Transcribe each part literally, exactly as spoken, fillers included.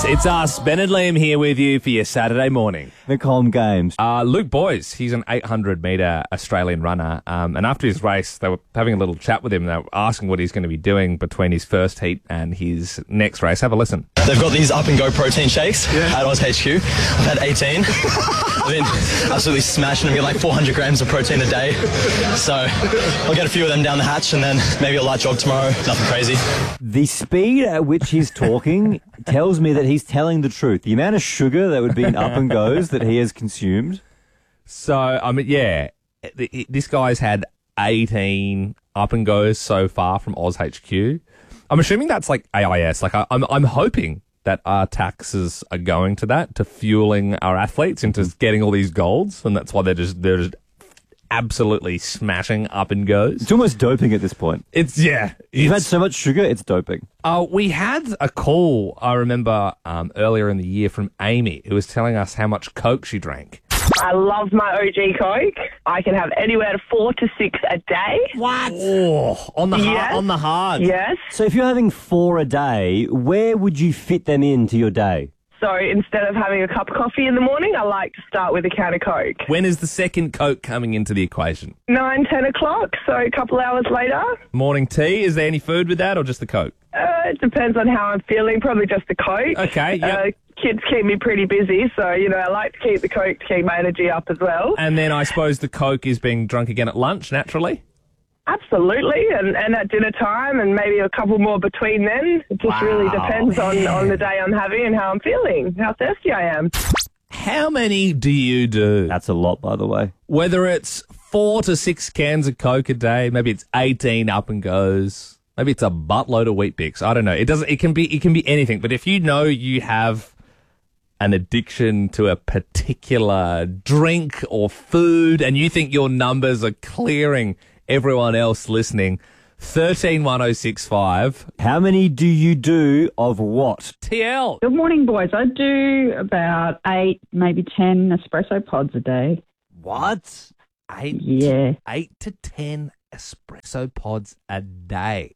It's us, Ben and Liam, here with you for your Saturday morning. The Colm Games. Uh, Luke Boyes, he's an eight hundred metre Australian runner, um, and after his race, they were having a little chat with him. They were asking what he's going to be doing between his first heat and his next race. Have a listen. They've got these up-and-go protein shakes yeah. at Oz H Q. I've had eighteen. I've been absolutely smashing them. Get like four hundred grams of protein a day. So I'll get a few of them down the hatch and then maybe a light jog tomorrow. Nothing crazy. The speed at which he's talking tells me that he's telling the truth. The amount of sugar that would be in up-and-goes that he has consumed. So, I mean, yeah, this guy's had eighteen up-and-goes so far from Oz H Q. I'm assuming that's like A I S. Like, I, I'm, I'm hoping that our taxes are going to that, to fueling our athletes into getting all these golds, and that's why they're just they're just absolutely smashing up and goes. It's almost doping at this point. It's yeah. You've it's, had so much sugar, it's doping. Uh, we had a call, I remember, um, earlier in the year from Amy, who was telling us how much Coke she drank. I love my O G Coke. I can have anywhere to four to six a day. What? Oh, on the hard, yes. on the hard. Yes. So if you're having four a day, where would you fit them into your day? So instead of having a cup of coffee in the morning, I like to start with a can of Coke. When is the second Coke coming into the equation? Nine, ten o'clock, so a couple hours later. Morning tea, is there any food with that or just the Coke? Uh, it depends on how I'm feeling, probably just the Coke. Okay, yep. Uh, kids keep me pretty busy, so, you know, I like to keep the Coke to keep my energy up as well. And then I suppose the Coke is being drunk again at lunch, naturally? Absolutely, and, and at dinner time, and maybe a couple more between then. It just wow. really depends on, on the day I'm having and how I'm feeling, how thirsty I am. How many do you do? That's a lot, by the way. Whether it's four to six cans of Coke a day, maybe it's eighteen up and goes, maybe it's a buttload of Weet-Bix. I don't know. It doesn't. It can be. It can be anything. But if you know you have an addiction to a particular drink or food, and you think your numbers are clearing everyone else listening, thirteen one oh six five. How many do you do of what? T L. Good morning, boys. I do about eight, maybe ten espresso pods a day. What? Eight, yeah. eight to ten espresso pods a day.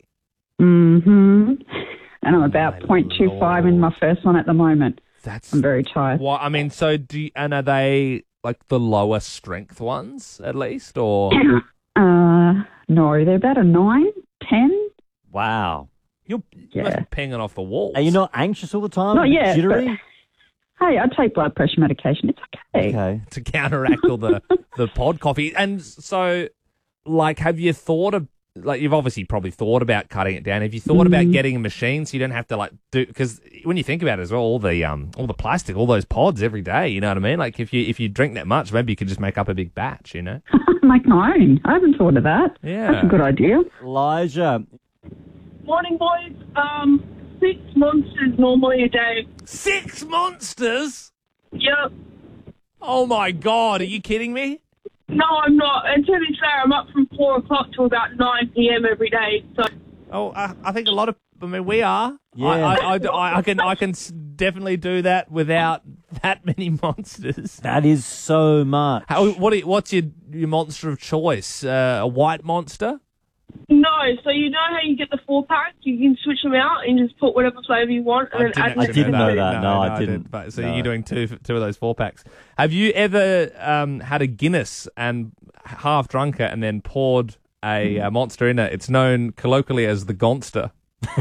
Mm-hmm. And I'm about My point two five in my first one at the moment. That's I'm very tired. Well, I mean, so do you, and are they like the lower strength ones at least, or? uh, no, they're about a nine, ten. Wow. You're Yeah. must be pinging off the walls. Are you not anxious all the time? Not yet, Jittery? but- Hey, I take blood pressure medication. It's okay. Okay. to counteract all the the pod coffee? And so, like, have you thought of? Like, you've obviously probably thought about cutting it down. Have you thought about getting a machine so you don't have to like do? Because when you think about it as well, all the um, all the plastic, all those pods every day. You know what I mean? Like, if you if you drink that much, maybe you could just make up a big batch. You know? Make my own. I haven't thought of that. Yeah. That's a good idea. Elijah. Morning, boys. Um, six monsters normally a day. Six monsters. Yep. Oh my God! Are you kidding me? No, I'm not. And to be fair, I'm up from four o'clock to about nine p.m. every day. So. Oh, I, I think a lot of. I mean, we are. Yeah. I, I, I, I can. I can s- definitely do that without that many monsters. That is so much. How, what? Are, you- what's your your monster of choice? Uh, a white monster? No, so you know how you get the four packs? You can switch them out and just put whatever flavour you want and then add I didn't know that. No, I didn't. But, so No. you're doing two two of those four packs. Have you ever um, had a Guinness and half drunk it and then poured a uh, monster in it? It's known colloquially as the Gonster.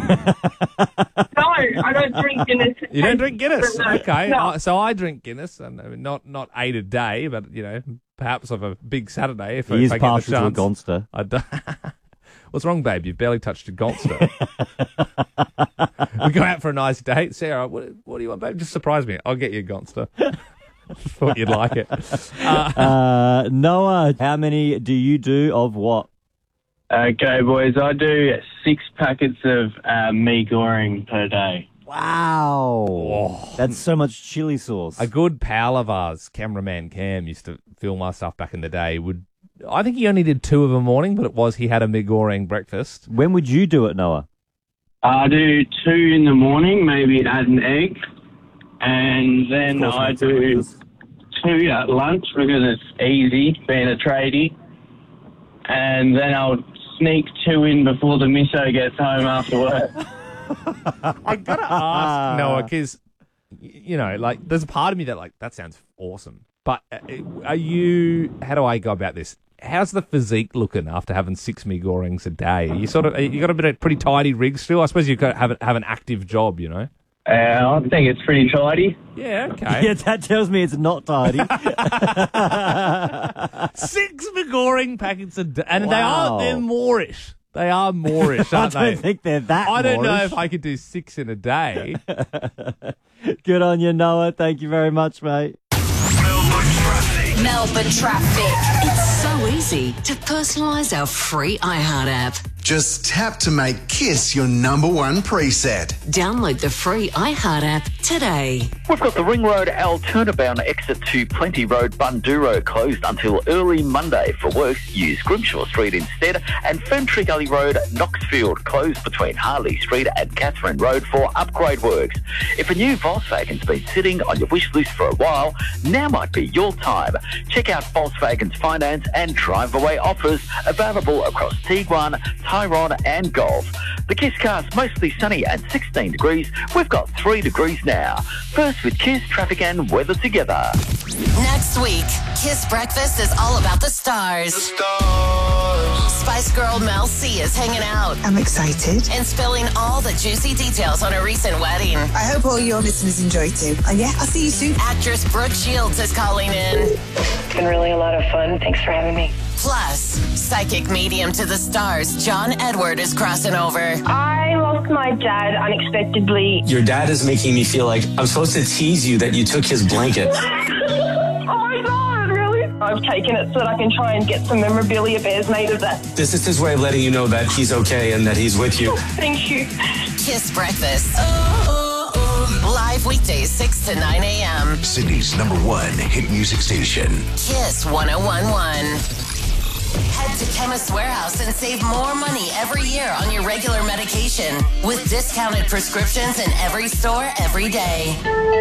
No, I don't drink Guinness. You don't drink Guinness? No. Okay. No. I, so I drink Guinness, and I mean, not not eight a day, but, you know, perhaps of a big Saturday if, He if is I get the partial to a chance. gonster. I do- What's wrong, babe? You've barely touched a Gonster. We go out for a nice date. Sarah, what, what do you want, babe? Just surprise me. I'll get you a Gonster. Thought you'd like it. Uh, Uh, Noah, how many do you do of what? Okay, boys, I do six packets of uh, mee goreng per day. Wow. That's so much chili sauce. a good pal of ours, cameraman Cam, used to film our stuff back in the day. Would I think he only did two of a morning, but it was he had a mee goreng breakfast. When would you do it, Noah? I do two in the morning, maybe add an egg, and then Of course, I makes do sense. two at lunch because it's easy, being a tradie, and then I'll sneak two in before the misso gets home after work. I gotta ask Noah, because you know, like, there's a part of me that, like, that sounds awesome. But uh, are you, how do I go about this? How's the physique looking after having six mee gorings a day? You sort of, you got a bit of pretty tidy rig still? I suppose you've got to have, have an active job, you know? Uh, I think it's pretty tidy. Yeah, okay. Yeah, that tells me it's not tidy. Six McGoring packets a day. And they Wow. are, they're Moorish. They are Moorish, I aren't don't they? think they're that I don't know Moorish. if I could do six in a day. Good on you, Noah. Thank you very much, mate. Melbourne traffic. It's so easy to personalise our free iHeart app. Just tap to make KISS your number one preset. Download the free iHeart app today. We've got the Ring Road Alternate-bound exit to Plenty Road, Bunduro, closed until early Monday. For works, use Grimshaw Street instead, and Ferntree Gully Road, Knoxfield, closed between Harley Street and Catherine Road for upgrade works. If a new Volkswagen's been sitting on your wish list for a while, now might be your time. Check out Volkswagen's finance and drive-away offers available across Tiguan, Tyrone and Golf. The KISS car's mostly sunny and sixteen degrees. We've got three degrees now. First with KISS traffic and weather together. Next week, KISS Breakfast is all about the stars. The stars. Spice Girl Mel C is hanging out. I'm excited. And spilling all the juicy details on her recent wedding. I hope all your listeners enjoy too. And yeah, I'll see you soon. Actress Brooke Shields is calling in. It's been really a lot of fun. Thanks for having me. Plus, psychic medium to the stars, John Edward is crossing over. I lost my dad unexpectedly. Your dad is making me feel like I'm supposed to tease you that you took his blanket. Oh my God, really? I've taken it so that I can try and get some memorabilia bears made of that. This is his way of letting you know that he's okay and that he's with you. Thank you. KISS Breakfast. Oh, oh, oh. Live weekdays, six to nine a.m. Sydney's number one hit music station. KISS one oh one one. Head to Chemist Warehouse and save more money every year on your regular medication with discounted prescriptions in every store every day.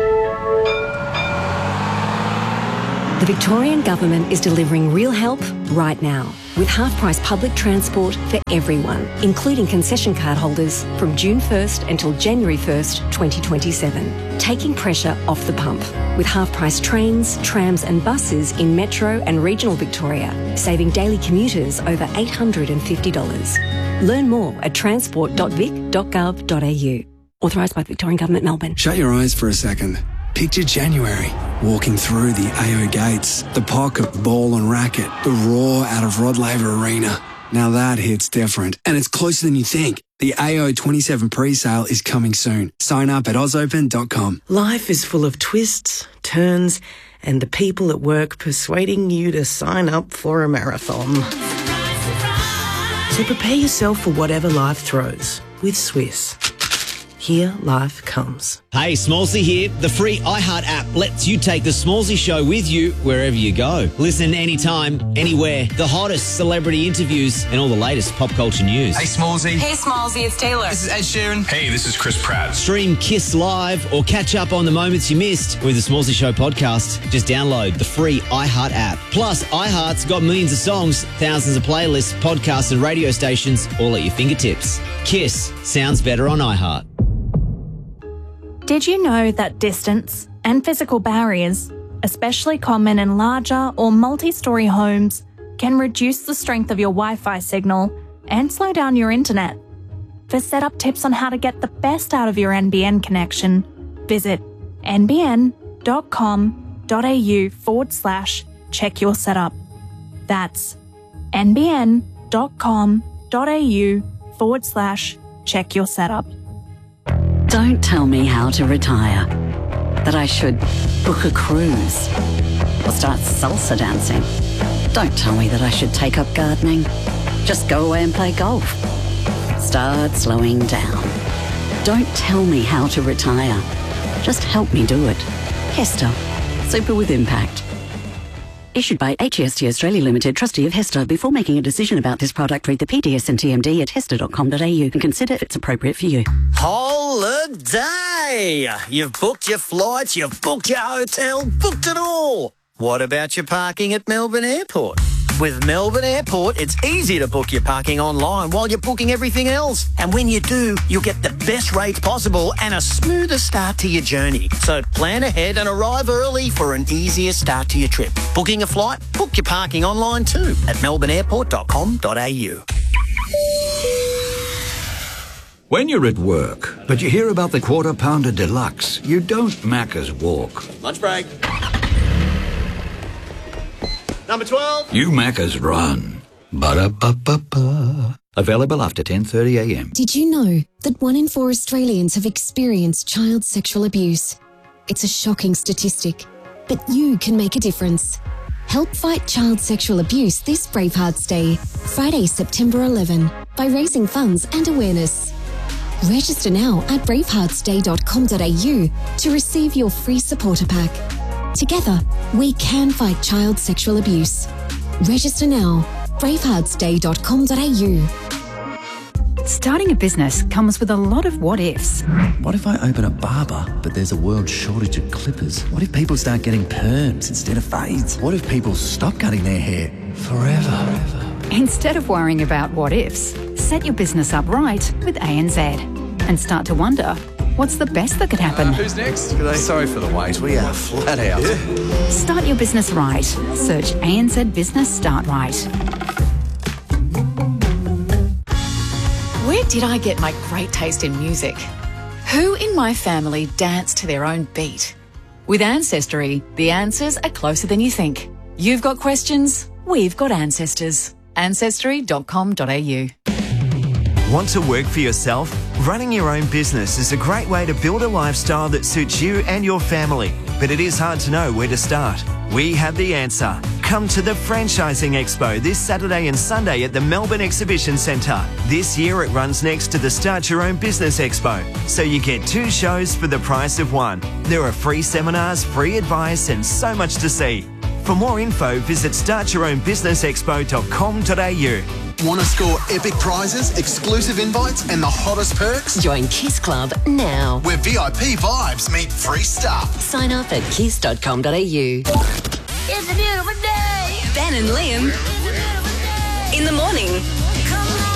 The Victorian Government is delivering real help right now with half-price public transport for everyone, including concession card holders from June first until January first, twenty twenty-seven. Taking pressure off the pump with half-price trains, trams and buses in Metro and regional Victoria, saving daily commuters over eight hundred fifty dollars. Learn more at transport dot vic dot gov dot a u. Authorised by the Victorian Government, Melbourne. Shut your eyes for a second. Picture January, walking through the A O gates, the pocket, ball and racket, the roar out of Rod Laver Arena. Now that hits different, and it's closer than you think. The A O twenty-seven pre-sale is coming soon. Sign up at oz open dot com. Life is full of twists, turns, and the people at work persuading you to sign up for a marathon. So prepare yourself for whatever life throws with Swiss. Here life comes. Hey, Smallsy here. The free iHeart app lets you take the Smallsy show with you wherever you go. Listen anytime, anywhere. The hottest celebrity interviews and all the latest pop culture news. Hey, Smallsy. Hey, Smallsy, it's Taylor. This is Ed Sheeran. Hey, this is Chris Pratt. Stream KISS Live or catch up on the moments you missed with the Smallsy Show podcast. Just download the free iHeart app. Plus, iHeart's got millions of songs, thousands of playlists, podcasts and radio stations all at your fingertips. KISS sounds better on iHeart. Did you know that distance and physical barriers, especially common in larger or multi-storey homes, can reduce the strength of your Wi-Fi signal and slow down your internet? For setup tips on how to get the best out of your N B N connection, visit nbn.com.au forward slash check your setup. That's nbn.com.au forward slash check your setup. Don't tell me how to retire. That I should book a cruise or start salsa dancing. Don't tell me that I should take up gardening. Just go away and play golf. Start slowing down. Don't tell me how to retire. Just help me do it. Hester. Super with impact. Issued by H E S T Australia Limited, trustee of Hester. Before making a decision about this product, read the P D S and T M D at hester dot com dot a u and consider if it's appropriate for you. Holiday! You've booked your flights, you've booked your hotel, booked it all. What about your parking at Melbourne Airport? With Melbourne Airport, it's easy to book your parking online while you're booking everything else. And when you do, you'll get the best rates possible and a smoother start to your journey. So plan ahead and arrive early for an easier start to your trip. Booking a flight? Book your parking online too at melbourne airport dot com dot a u. When you're at work, but you hear about the Quarter Pounder Deluxe, you don't Macca's walk. Lunch break. Number twelve. You Macca's run. Ba-da-ba-ba-ba. Available after ten thirty a m. Did you know that one in four Australians have experienced child sexual abuse? It's a shocking statistic, but you can make a difference. Help fight child sexual abuse this Bravehearts Day, Friday, September eleventh, by raising funds and awareness. Register now at bravehearts day dot com dot a u to receive your free supporter pack. Together, we can fight child sexual abuse. Register now, bravehearts day dot com dot a u. Starting a business comes with a lot of what-ifs. What if I open a barber, but there's a world shortage of clippers? What if people start getting perms instead of fades? What if people stop cutting their hair forever? Instead of worrying about what-ifs, set your business up right with A N Z and start to wonder, what's the best that could happen? Uh, who's next? Sorry for the wait. We are flat out. Yeah. Start your business right. Search A N Z Business Start Right. Where did I get my great taste in music? Who in my family danced to their own beat? With Ancestry, the answers are closer than you think. You've got questions, we've got ancestors. ancestry dot com dot a u. Want to work for yourself? Running your own business is a great way to build a lifestyle that suits you and your family. But it is hard to know where to start. We have the answer. Come to the Franchising Expo this Saturday and Sunday at the Melbourne Exhibition Centre. This year it runs next to the Start Your Own Business Expo, so you get two shows for the price of one. There are free seminars, free advice and so much to see. For more info, visit start your own business expo dot com dot a u. Want to score epic prizes, exclusive invites and the hottest perks? Join Kiss Club now. Where V I P vibes meet free stuff. Sign up at kiss dot com dot a u. It's a beautiful day. Ben and Liam in the morning.